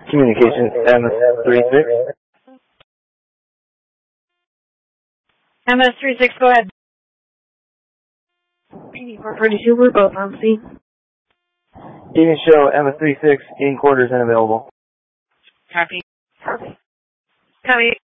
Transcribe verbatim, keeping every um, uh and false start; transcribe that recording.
Communications M S thirty-six. M S thirty-six, go ahead. eighty-four forty-two, we're both on scene. Even show M S thirty-six in quarters and available. Copy. Copy.